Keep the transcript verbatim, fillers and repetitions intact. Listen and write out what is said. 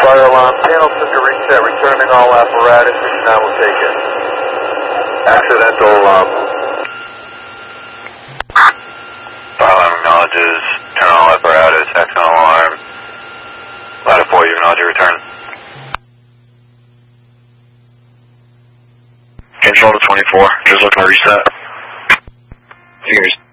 Fire alarm, panel system reset, returning all apparatus, now will take it. Accidental um, Fire alarm acknowledges, turn on all apparatus, accidental alarm. Ladder four, you acknowledge your return. Control to twenty-four, just looking to reset. Fingers.